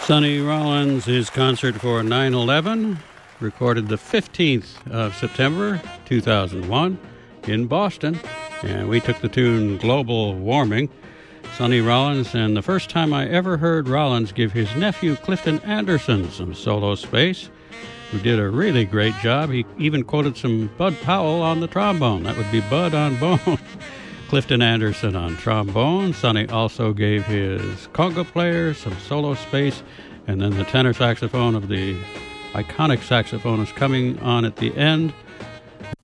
Sonny Rollins, his concert for 9/11, recorded the 15th of September 2001 in Boston, and we took the tune Global Warming. Sonny Rollins, and the first time I ever heard Rollins give his nephew Clifton Anderson some solo space, who did a really great job. He even quoted some Bud Powell on the trombone. That would be Bud on bone. Clifton Anderson on trombone. Sonny also gave his conga player some solo space, and then the tenor saxophone of the iconic saxophonist coming on at the end.